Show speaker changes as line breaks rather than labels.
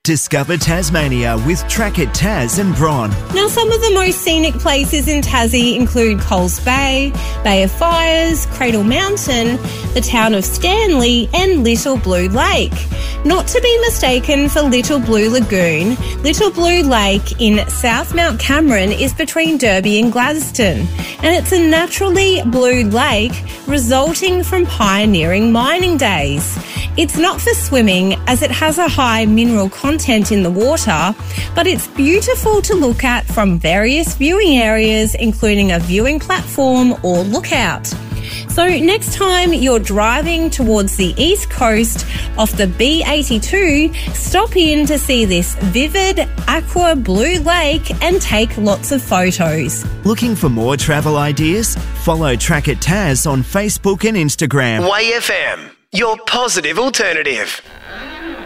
Discover Tasmania with Track It Tas and Bron.
Now, some of the most scenic places in Tassie include Coles Bay, Bay of Fires, Cradle Mountain, the town of Stanley and Little Blue Lake. Not to be mistaken for Little Blue Lagoon, Little Blue Lake in South Mount Cameron is between Derby and Gladstone, and it's a naturally blue lake resulting from pioneering mining days. It's not for swimming as it has a high mineral content in the water, but it's beautiful to look at from various viewing areas, including a viewing platform or lookout. So next time you're driving towards the east coast off the B82, stop in to see this vivid aqua blue lake and take lots of photos.
Looking for more travel ideas? Follow Track It Tas on Facebook and Instagram.
Way FM, your positive alternative.